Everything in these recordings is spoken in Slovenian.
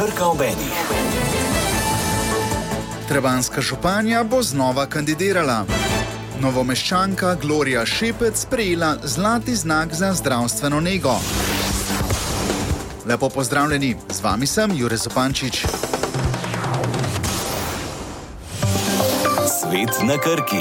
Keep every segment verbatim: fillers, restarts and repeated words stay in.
Krka ob eni. Trebanjska županja bo znova kandidirala. Novomeščanka Gloria Šepec prejela zlati znak za zdravstveno nego. Lepo pozdravljeni, z vami sem Jure Zupančič. Svet na Krki.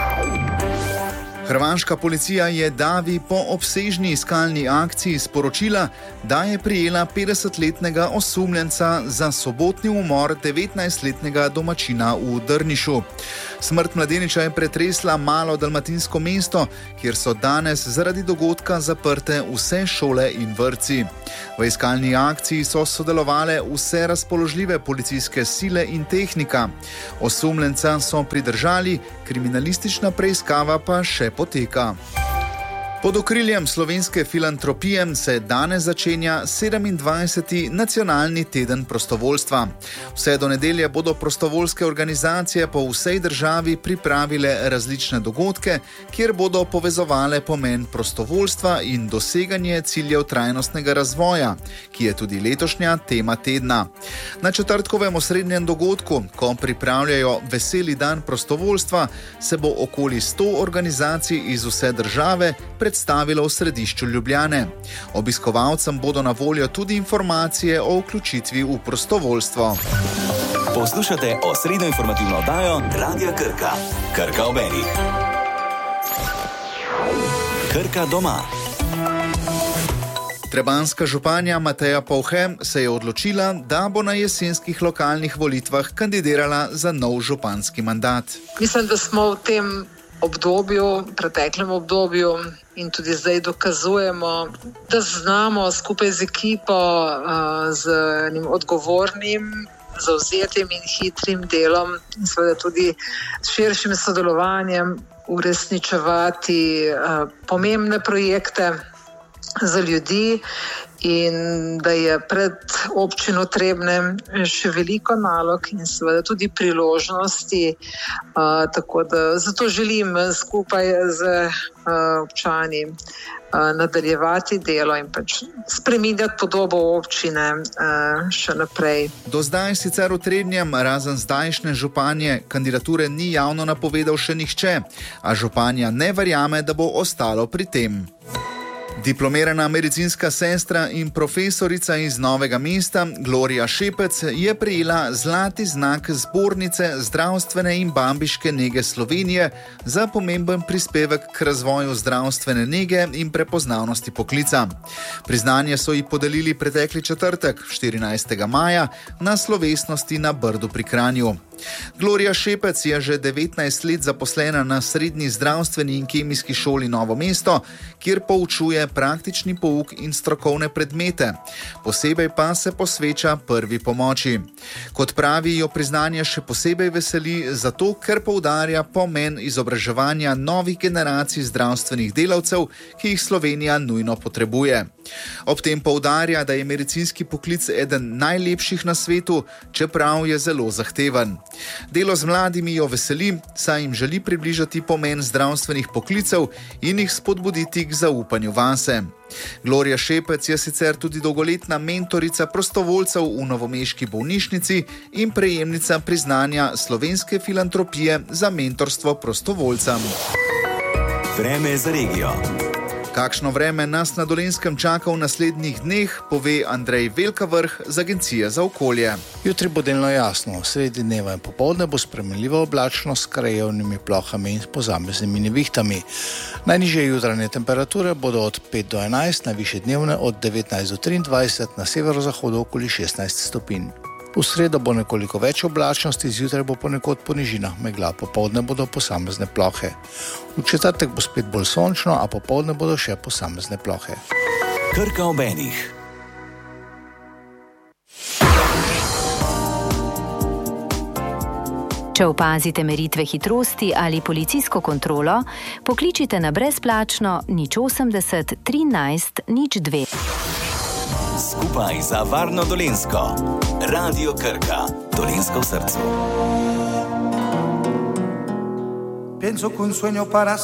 Hrvaška policija je Davi po obsežni iskalni akciji sporočila, da je prijela petdesetletnega osumljenca za sobotni umor devetnajstletnega domačina v Drnišu. Smrt mladeniča je pretresla malo dalmatinsko mesto, kjer so danes zaradi dogodka zaprte vse šole in vrtci. V iskalni akciji so sodelovale vse razpoložljive policijske sile in tehnika. Osumljenca so pridržali, kriminalistična preiskava pa še poteka. Pod okriljem slovenske filantropije se danes začenja sedemindvajseti nacionalni teden prostovoljstva. Vse do nedelje bodo prostovoljske organizacije po vsej državi pripravile različne dogodke, kjer bodo povezovale pomen prostovoljstva in doseganje ciljev trajnostnega razvoja, ki je tudi letošnja tema tedna. Na četrtkovem osrednjem dogodku, ko pripravljajo Veseli dan prostovoljstva, se bo okoli sto organizacij iz vse države predstavilo v središču Ljubljane. Obiskovalcem bodo na voljo tudi informacije o vključitvi v prostovoljstvo. Poslušate osrednjo informativno oddajo Radia Krka. Krka ob eni. Krka doma. Trebanjska županja Mateja Povhe se je odločila, da bo na jesenskih lokalnih volitvah kandidirala za nov županski mandat. Mislim, da smo v tem obdobju, preteklem obdobju in tudi zdaj dokazujemo, da znamo skupaj z ekipo, z enim odgovornim, zavzetim in hitrim delom in seveda tudi s širšim sodelovanjem uresničevati pomembne projekte za ljudi in da je pred občino Trebnje še veliko nalog in seveda tudi priložnosti, uh, tako da zato želim skupaj z uh, občani uh, nadaljevati delo in pač spreminjati podobo občine uh, še naprej. Do zdaj sicer v Trebnjem, razen zdajšnje županje, kandidature ni javno napovedal še nihče, a županja ne verjame, da bo ostalo pri tem. Diplomirana medicinska sestra in profesorica iz Novega mesta Gloria Šepec je prejela zlati znak Zbornice zdravstvene in bambiške nege Slovenije za pomemben prispevek k razvoju zdravstvene nege in prepoznavnosti poklica. Priznanje so ji podelili pretekli četrtek, štirinajstega maja, na slovesnosti na Brdu pri Kranju. Gloria Šepec je že devetnajst let zaposlena na srednji zdravstveni in kemijski šoli Novo mesto, kjer poučuje praktični pouk in strokovne predmete. Posebej pa se posveča prvi pomoči. Kot pravi, jo priznanje še posebej veseli, zato ker poudarja pomen izobraževanja novih generacij zdravstvenih delavcev, ki jih Slovenija nujno potrebuje. Ob tem poudarja, da je medicinski poklic eden najlepših na svetu, čeprav je zelo zahteven. Delo z mladimi jo veseli, saj jim želi približati pomen zdravstvenih poklicev in jih spodbuditi k zaupanju vase. Gloria Šepec je sicer tudi dolgoletna mentorica prostovoljcev v novomeški bolnišnici in prejemnica priznanja slovenske filantropije za mentorstvo prostovoljcem. Vreme za regijo. Kakšno vreme nas na Dolenjskem čaka v naslednjih dneh, pove Andrej Velkavrh z Agencije za okolje. Jutri bo delno jasno, sredi dneva in popoldne bo spremenljiva oblačnost s krajevnimi plohami in posameznimi nevihtami. Najnižje jutranje temperature bodo od pet do enajst, najvišje dnevne od devetnajst do triindvajset, na severozahodu okoli šestnajst stopinj. V sredo bo nekoliko več oblačnosti, zjutraj bo ponekod po nižinah megla, popoldne bodo posamezne plohe. V četrtek bo spet bolj sončno, a popoldne bodo še posamezne plohe. Krka ob enih. Če opazite meritve hitrosti ali policijsko kontrolo, pokličite na brezplačno nič osemdeset trinajst nič dve. Skupaj za varno Dolenjsko. Radio Krka. Dolenjsko v srcu. Pienso que un sueño para